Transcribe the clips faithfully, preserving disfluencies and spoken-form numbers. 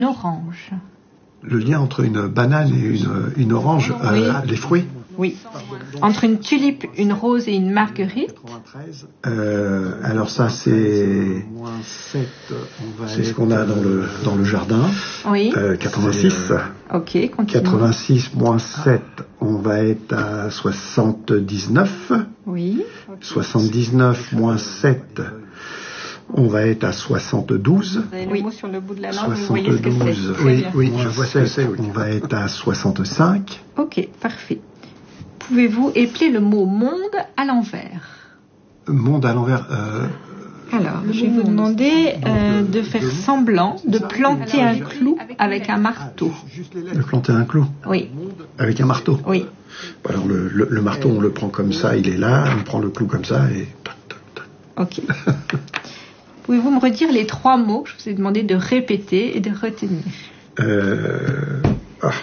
Une orange. Le lien entre une banane et une, une orange, Oui. euh, les fruits. Oui. Entre une tulipe, une rose et une marguerite. Euh, alors ça, c'est c'est ce qu'on a dans le, dans le jardin. Oui. Euh, quatre-vingt-six. Ok, continue. quatre-vingt-six moins sept, on va être à soixante-dix-neuf. Oui. soixante-dix-neuf moins sept, on va être à soixante-douze. Vous avez le Oui. mot sur le bout de la langue, vous voyez ce que c'est. soixante-douze, Très oui, bien. oui, je vois ce que c'est. Oui. On va être à soixante-cinq. Ok, parfait. Pouvez-vous épeler le mot monde à l'envers? Monde à l'envers. Euh, Alors, je vais vous demander euh, de faire semblant de planter un clou avec un marteau. de planter un clou Oui, avec un marteau. oui. Alors le, le, le marteau, on le prend comme ça, il est là, on prend le clou comme ça et tac, tac, tac. Ok. Pouvez-vous me redire les trois mots que je vous ai demandé de répéter et de retenir? Euh, ah.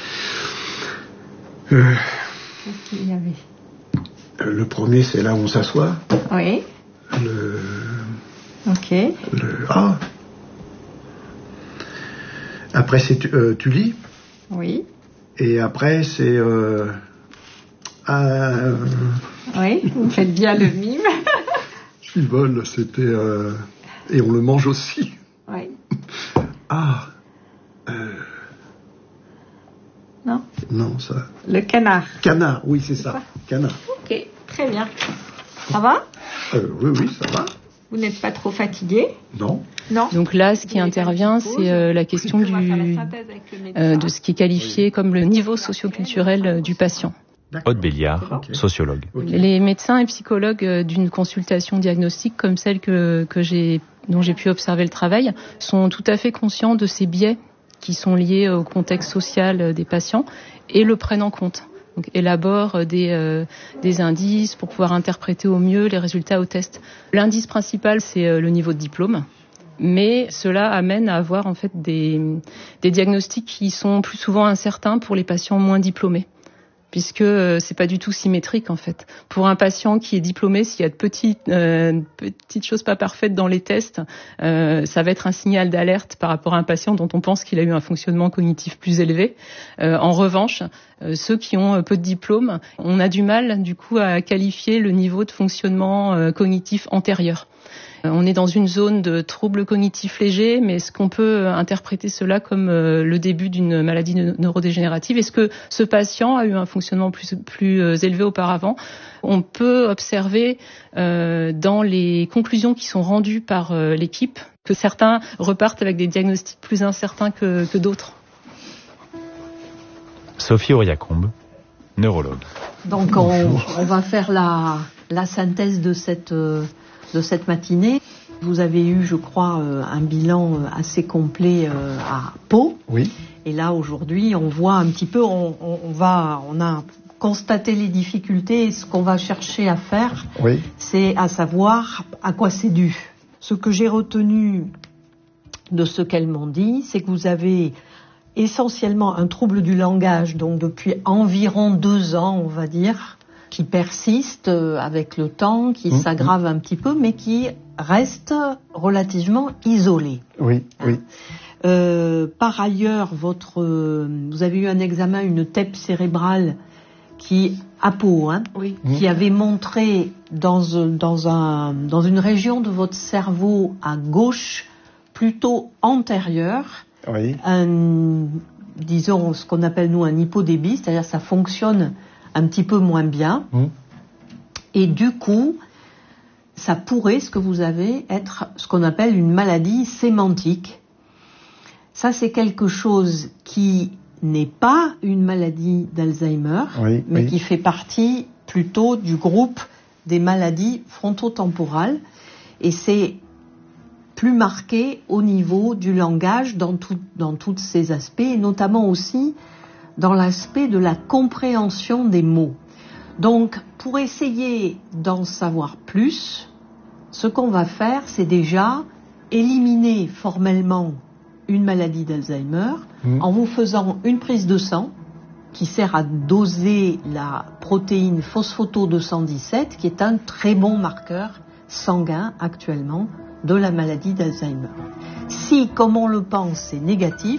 Euh, Qu'est-ce qu'il y avait? le premier, c'est là où on s'assoit. Oui, Le, ok. le ah. Après, c'est tu, euh, tu lis. Oui, Et après, c'est euh, euh, oui, vous faites bien le mime. il vole, c'était euh, et on le mange aussi. Oui, Ah. Euh, non? non, ça. Le canard. Canard, oui, c'est ça. Canard. Ok, très bien. Ça va? Euh, oui, oui, ça va. Vous n'êtes pas trop fatigué? Non. Non. Donc là, ce qui intervient, c'est euh, la question du, euh, de ce qui est qualifié comme le niveau socioculturel euh, du patient. Aude Béliard, Ok. sociologue. Okay. Les médecins et psychologues euh, d'une consultation diagnostique comme celle que, que j'ai, dont j'ai pu observer le travail sont tout à fait conscients de ces biais qui sont liés au contexte social des patients et le prennent en compte. Donc, élaborent des, euh, des indices pour pouvoir interpréter au mieux les résultats au test. L'indice principal, c'est euh, le niveau de diplôme. Mais cela amène à avoir en fait des, des diagnostics qui sont plus souvent incertains pour les patients moins diplômés, puisque euh, c'est pas du tout symétrique en fait. Pour un patient qui est diplômé, s'il y a de petites euh, petites choses pas parfaites dans les tests, euh, ça va être un signal d'alerte par rapport à un patient dont on pense qu'il a eu un fonctionnement cognitif plus élevé. Euh, en revanche, euh, ceux qui ont peu de diplômes, on a du mal du coup à qualifier le niveau de fonctionnement euh, cognitif antérieur. On est dans une zone de troubles cognitifs légers, mais est-ce qu'on peut interpréter cela comme euh, le début d'une maladie neurodégénérative? Est-ce que ce patient a eu un fonctionnement plus, plus euh, élevé auparavant? On peut observer euh, dans les conclusions qui sont rendues par euh, l'équipe que certains repartent avec des diagnostics plus incertains que, que d'autres. Sophie Auriacombe, neurologue. Donc on, on va faire la, la synthèse de cette... Euh, de cette matinée. Vous avez eu, je crois, un bilan assez complet à Pau. Oui. Et là, aujourd'hui, on voit un petit peu, on, on, on va, on a constaté les difficultés et ce qu'on va chercher à faire, Oui. c'est à savoir à quoi c'est dû. Ce que j'ai retenu de ce qu'elles m'ont dit, c'est que vous avez essentiellement un trouble du langage, donc depuis environ deux ans, on va dire, qui persiste avec le temps, qui mmh, s'aggrave mmh. un petit peu, mais qui reste relativement isolé. Oui, oui. Euh, par ailleurs, votre, vous avez eu un examen, une T E P cérébrale qui, à Pau, hein, oui. qui avait montré dans, dans, un, dans une région de votre cerveau à gauche, plutôt antérieure, oui. un, disons ce qu'on appelle nous un hypodébit, c'est-à-dire ça fonctionne un petit peu moins bien. Mmh. Et du coup, ça pourrait, ce que vous avez, être ce qu'on appelle une maladie sémantique. Ça, c'est quelque chose qui n'est pas une maladie d'Alzheimer, oui, mais oui. qui fait partie plutôt du groupe des maladies frontotemporales. Et c'est plus marqué au niveau du langage dans, tout, dans tous ces aspects, et notamment aussi dans l'aspect de la compréhension des mots. Donc, pour essayer d'en savoir plus, ce qu'on va faire, c'est déjà éliminer formellement une maladie d'Alzheimer mmh. en vous faisant une prise de sang qui sert à doser la protéine phosphoto deux cent dix-sept, qui est un très bon marqueur sanguin actuellement de la maladie d'Alzheimer. Si, comme on le pense, c'est négatif,